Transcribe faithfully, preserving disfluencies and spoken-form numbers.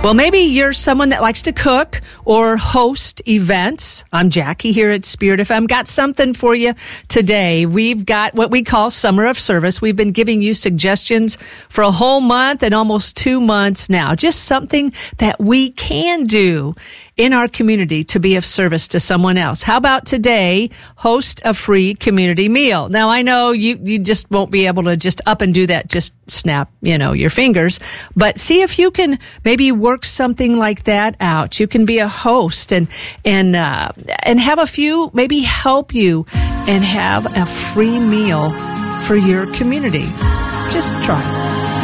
Well, maybe you're someone that likes to cook or host events. I'm Jackie here at Spirit F M. Got something for you today. We've got what we call Summer of Service. We've been giving you suggestions for a whole month and almost two months now. Just something that we can do in our community to be of service to someone else. How about today, host a free community meal? Now, I know you, you just won't be able to just up and do that, just snap, you know, your fingers, but see if you can maybe work something like that out. You can be a host and, and, uh, and have a few maybe help you and have a free meal for your community. Just try it.